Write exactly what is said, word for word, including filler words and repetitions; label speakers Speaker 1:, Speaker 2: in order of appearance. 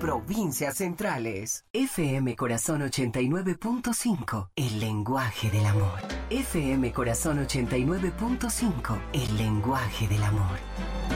Speaker 1: provincias centrales. F M Corazón ochenta y nueve punto cinco, el lenguaje del amor. F M Corazón ochenta y nueve punto cinco, el lenguaje del amor.